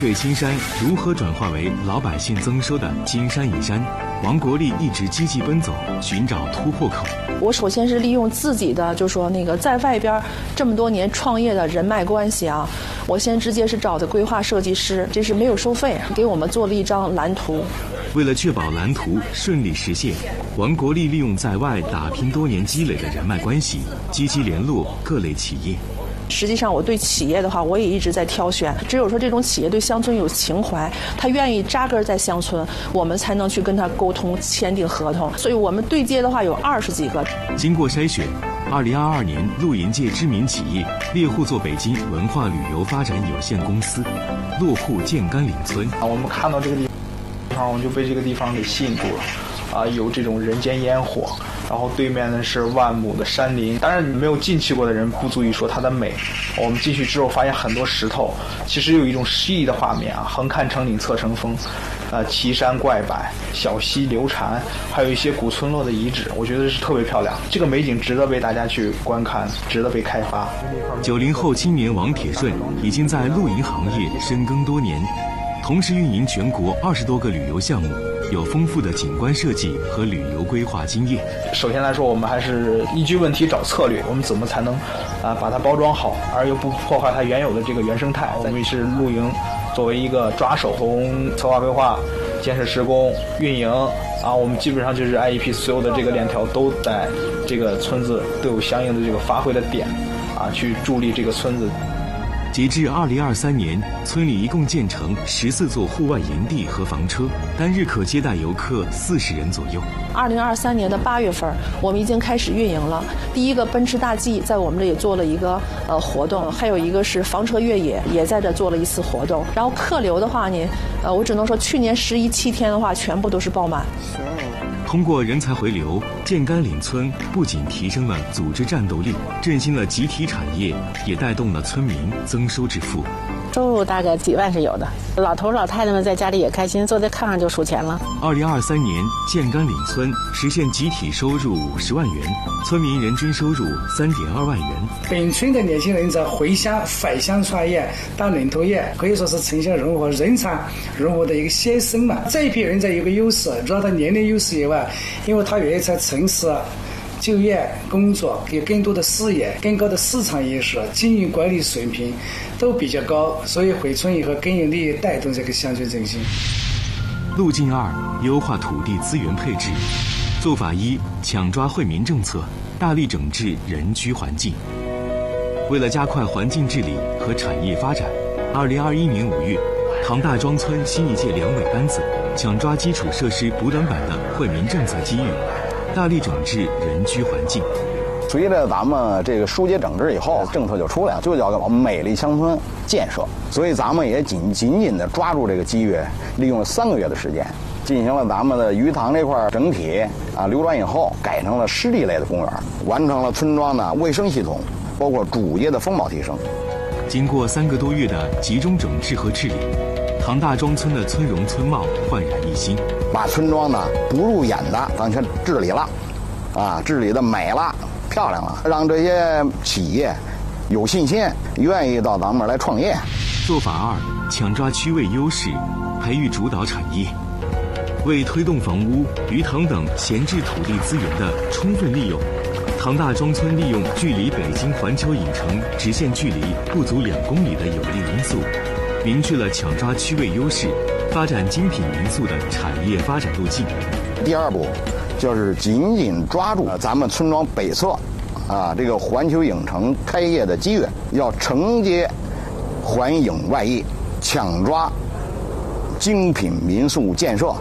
对青山如何转化为老百姓增收的金山银山，王国立一直积极奔走，寻找突破口。 我首先是利用自己的，就说在外边这么多年创业的人脉关系啊，我先直接是找的规划设计师，这是没有收费，给我们做了一张蓝图。 为了确保蓝图顺利实现，王国立利用在外打拼多年积累的人脉关系，积极联络各类企业。 实际上我对企业的话，我也一直在挑选，只有说这种企业对乡村有情怀，他愿意扎根在乡村，我们才能去跟他沟通签订合同。所以我们对接的话有20几个。 经过筛选，2022年露营界知名企业猎户座北京文化旅游发展有限公司落户建甘岭村。 我们看到这个地方，我们就被这个地方给吸引住了，有这种人间烟火。然后对面呢是万亩的山林，当然没有进去过的人不足以说它的美。我们进去之后发现很多石头，其实有一种诗意的画面啊，横看成岭侧成峰，奇山怪柏，小溪流禅，还有一些古村落的遗址，我觉得是特别漂亮。这个美景值得被大家去观看，值得被开发。 90后青年王铁顺已经在露营行业深耕多年，同时运营全国20多个旅游项目，有丰富的景观设计和旅游规划经验。 首先来说，我们还是依据问题找策略，我们怎么才能把它包装好，而又不破坏它原有的这个原生态。我们是露营作为一个抓手，从策划规划、建设施工、运营我们基本上就是 IEP 所有的这个链条都在这个村子都有相应的这个发挥的点去助力这个村子。 截至2023年，村里一共建成14座户外营地和房车，单日可接待游客40人左右。 2023年的8月份，我们已经开始运营了。第一个奔驰大 G 在我们这也做了一个活动，还有一个是房车越野也在这做了一次活动。然后客流的话呢，我只能说去年7天的话，全部都是爆满。 通过人才回流，建甘岭村不仅提升了组织战斗力，振兴了集体产业，也带动了村民增收致富。 收入大概几万是有的，老头老太太们在家里也开心，坐在炕上就数钱了。 2023年，建甘岭村实现集体收入50万元，村民人均收入3.2万元。 本村的年轻人在回乡返乡创业当领头业，可以说是城乡融合、人才融合的一个先声嘛。这一批人才有个优势，除了他年龄优势以外，因为他愿意在城市就业工作，有更多的视野，更高的市场意识，经营管理水平都比较高，所以回村以后更有利于带动这个乡村振兴。 路径2：优化土地资源配置。做法1：抢抓惠民政策，大力整治人居环境。为了加快环境治理和产业发展，2021年5月，唐大庄村新一届两委班子抢抓基础设施补短板的惠民政策机遇，大力整治人居环境。 随着咱们这个疏解整治以后，政策就出来了，就叫美丽乡村建设。所以咱们也紧紧地抓住这个机遇，利用了3个月的时间，进行了咱们的鱼塘这块整体流转以后，改成了湿地类的公园，完成了村庄的卫生系统，包括主街的风貌提升。 经过3个多月的集中整治和治理，唐大庄村的村容村貌焕然一新， 把村庄呢不入眼的咱全治理了，治理的美了、漂亮了，让这些企业有信心，愿意到咱们来创业。 做法2：抢抓区位优势，培育主导产业。为推动房屋、鱼塘等闲置土地资源的充分利用，唐大庄村利用距离北京环球影城直线距离不足2公里的有利因素，明确了抢抓区位优势、发展精品民宿的产业发展路径。 第2步就是紧紧抓住咱们村庄北侧这个环球影城开业的机遇，要承接环影外溢，抢抓精品民宿建设。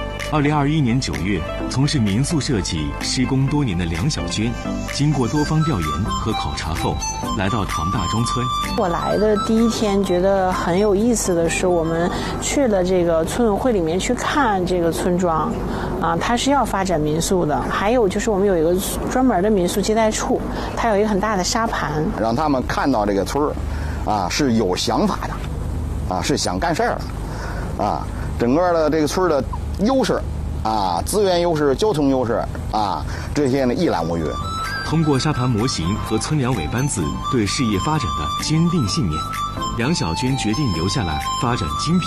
2021年9月，从事民宿设计施工多年的梁小娟，经过多方调研和考察后，来到唐大庄村。 我来的第1天觉得很有意思的是，我们去了这个村委会里面去看这个村庄，它是要发展民宿的。还有就是我们有一个专门的民宿接待处，它有一个很大的沙盘， 让他们看到这个村是有想法的，是想干事儿的，整个的这个村的优势资源优势、交通优势这些呢一览无余。 通过沙盘模型和村两委班子对事业发展的坚定信念，梁小娟决定留下来发展精品